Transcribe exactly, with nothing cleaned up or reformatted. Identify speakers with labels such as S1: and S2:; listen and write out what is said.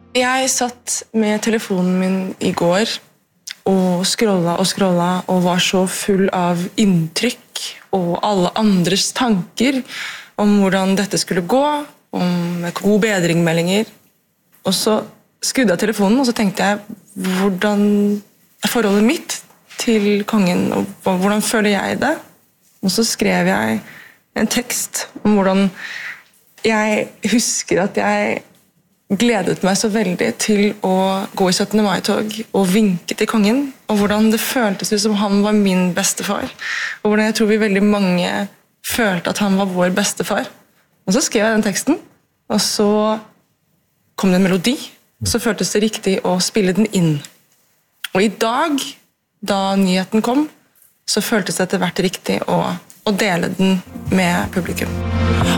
S1: Jeg satt med telefonen min i går og scrolla og scrolla og var så full av inntrykk og alle andres tanker om hvordan dette skulle gå, om god bedringmeldinger. Og så skrudde jeg telefonen, og så tenkte jeg hvordan er forholdet mitt til kongen, og hvordan føler jeg det? Og så skrev jeg en tekst om hvordan jeg husker at jeg gledet meg så veldig til å gå i syttende mai-tog og vinke til kongen, og hvordan det føltes ut som han var min bestefar, og hvordan jeg tror vi veldig mange følte at han var vår bestefar. Og så skrev jeg den teksten, og så kom det en melodi, så føltes det riktig å spille den inn. Og i dag, da nyheten kom, så føltes det etter hvert riktig å, å dele den med publikum.